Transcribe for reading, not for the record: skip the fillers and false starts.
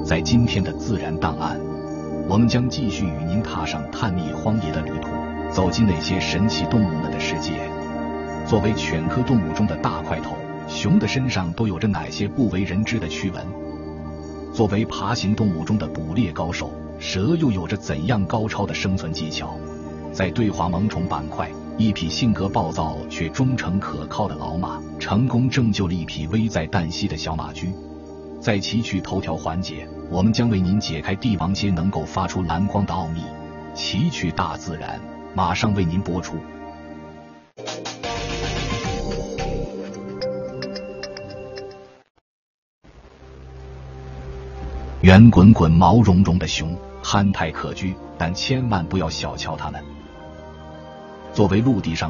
在今天的自然档案，我们将继续与您踏上探秘荒野的旅途，走进那些神奇动物们的世界。作为犬科动物中的大块头，熊的身上都有着哪些不为人知的趣闻？作为爬行动物中的捕猎高手，蛇又有着怎样高超的生存技巧？在对话萌宠板块，一匹性格暴躁却忠诚可靠的老马，成功拯救了一匹危在旦夕的小马驹。在奇趣头条环节，我们将为您解开帝王蝎能够发出蓝光的奥秘。奇趣大自然马上为您播出。圆滚滚毛茸茸的熊憨态可掬，但千万不要小瞧它们。作为陆地上